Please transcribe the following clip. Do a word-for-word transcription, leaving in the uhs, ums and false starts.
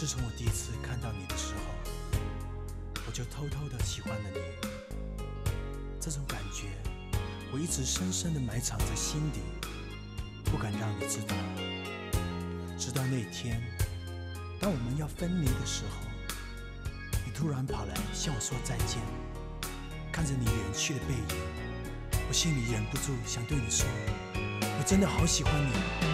自从我第一次看到你的时候，我就偷偷的喜欢了你。这种感觉，我一直深深的埋藏在心底，不敢让你知道。直到那天，当我们要分离的时候，你突然跑来向我说再见。看着你远去的背影，我心里忍不住想对你说，我真的好喜欢你。